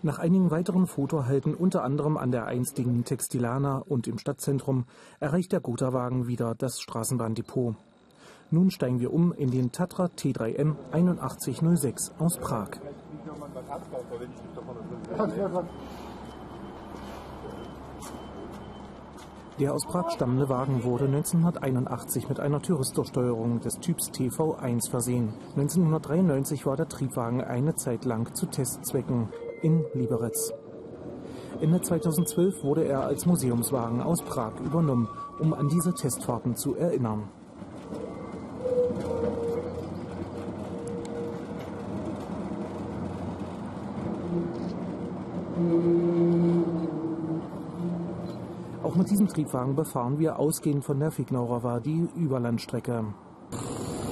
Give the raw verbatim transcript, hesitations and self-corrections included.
Nach einigen weiteren Fotohalten, unter anderem an der einstigen Textilana und im Stadtzentrum, erreicht der Gotha-Wagen wieder das Straßenbahndepot. Nun steigen wir um in den Tatra T drei M einundachtzig null sechs aus Prag. Der aus Prag stammende Wagen wurde neunzehnhunderteinundachtzig mit einer Thyristorsteuerung des Typs T V eins versehen. neunzehnhundertdreiundneunzig war der Triebwagen eine Zeit lang zu Testzwecken in Liberec. Ende zweitausendzwölf wurde er als Museumswagen aus Prag übernommen, um an diese Testfahrten zu erinnern. Auch mit diesem Triebwagen befahren wir ausgehend von der Fignaurowa die Überlandstrecke.